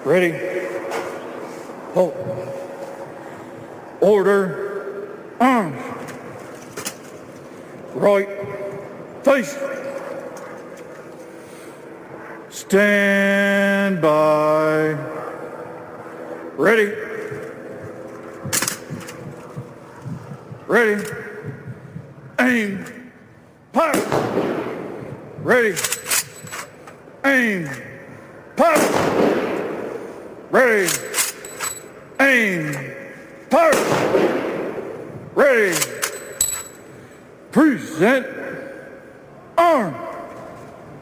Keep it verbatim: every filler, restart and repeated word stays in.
Ready? Halt. Order. Arms. Right. Face. Stand by. Ready. Ready. Aim. Fire. Ready. Aim. Fire. Ready. Aim. Fire. Ready. Present. Arm.